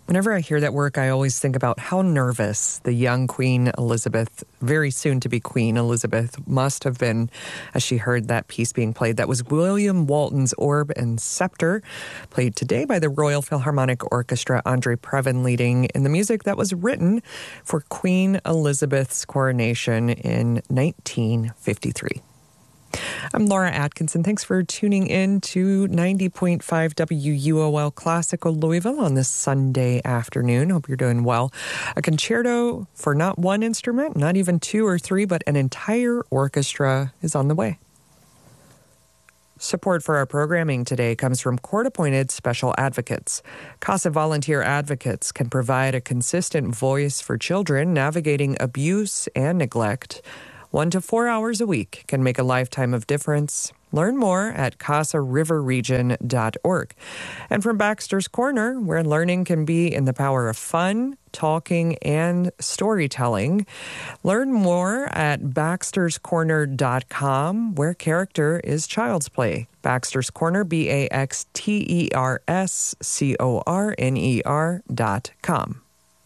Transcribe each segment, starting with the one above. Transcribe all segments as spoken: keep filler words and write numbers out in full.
Whenever I hear that work, I always think about how nervous the young Queen Elizabeth, very soon to be Queen Elizabeth, must have been as she heard that piece being played. That was William Walton's Orb and Scepter, played today by the Royal Philharmonic Orchestra, Andre Previn leading in the music that was written for Queen Elizabeth's coronation in nineteen fifty-three. I'm Laura Atkinson. Thanks for tuning in to ninety point five W U O L Classical Louisville on this Sunday afternoon. Hope you're doing well. A concerto for not one instrument, not even two or three, but an entire orchestra is on the way. Support for our programming today comes from court-appointed special advocates. CASA volunteer advocates can provide a consistent voice for children navigating abuse and neglect. One to four hours a week can make a lifetime of difference. Learn more at casa river region dot org. And from Baxter's Corner, where learning can be in the power of fun, talking, and storytelling. Learn more at baxters corner dot com, where character is child's play. Baxter's Corner, B A X T E R S C O R N E R dot com.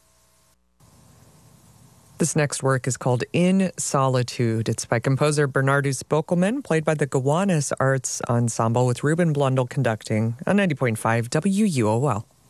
This next work is called In Solitude. It's by composer Bernardus Bokelman, played by the Gowanus Arts Ensemble with Ruben Blundell conducting on ninety point five W U O L.